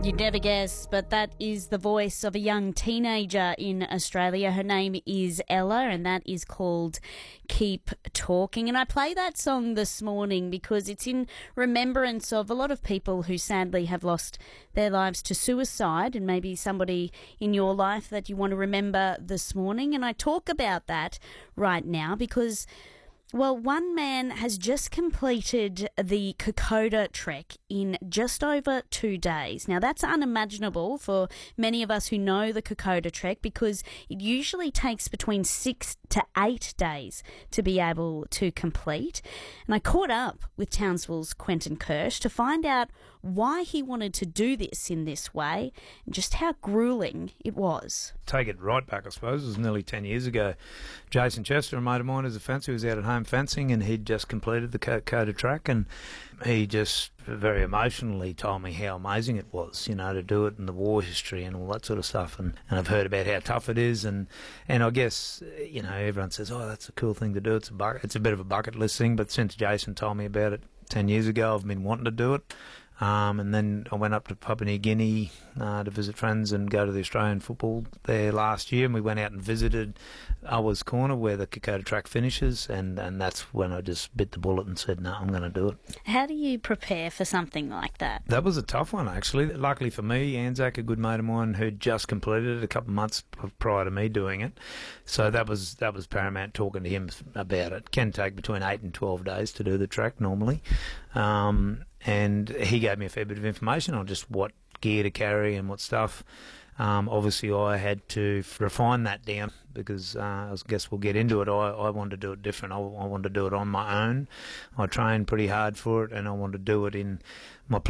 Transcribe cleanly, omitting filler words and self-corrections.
You'd never guess, but that is the voice of a young teenager in Australia. Her name is Ella, and that is called Keep Talking. And I play that song this morning because it's in remembrance of a lot of people who sadly have lost their lives to suicide, and maybe somebody in your life that you want to remember this morning. And I talk about that right now because, well, one man has just completed the Kokoda Trek in just over 2 days. Now, that's unimaginable for many of us who know the Kokoda Trek because it usually takes between 6 to 8 days to be able to complete. And I caught up with Townsville's Quentin Kirsch to find out why he wanted to do this in this way and just how gruelling it was. Take it right back, I suppose. It was nearly 10 years ago. Jason Chester, a mate of mine, is a fencer. He was out at home fencing and he'd just completed the Kokoda Track, and he just very emotionally told me how amazing it was, you know, to do it in the war history and all that sort of stuff. And I've heard about how tough it is, and I guess, you know, everyone says, oh, that's a cool thing to do. It's a bit of a bucket list thing, but since Jason told me about it 10 years ago, I've been wanting to do it. And then I went up to Papua New Guinea to visit friends and go to the Australian football there last year, and we went out and visited Alwa's Corner where the Kokoda Track finishes, and that's when I just bit the bullet and said, no, I'm going to do it. How do you prepare for something like that? That was a tough one, actually. Luckily for me, Anzac, a good mate of mine who'd just completed it a couple of months prior to me doing it, so that was paramount, talking to him about it. Can take between 8 and 12 days to do the track normally. And he gave me a fair bit of information on just what gear to carry and what stuff. Obviously, I had to refine that down because I guess we'll get into it. I wanted to do it different. I wanted to do it on my own. I trained pretty hard for it, and I wanted to do it in my